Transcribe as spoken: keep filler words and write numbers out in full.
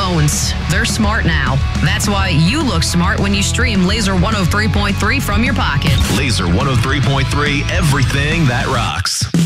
phones. They're smart now. That's why you look smart when you stream Laser one oh three point three from your pocket. Laser one oh three point three, everything that rocks.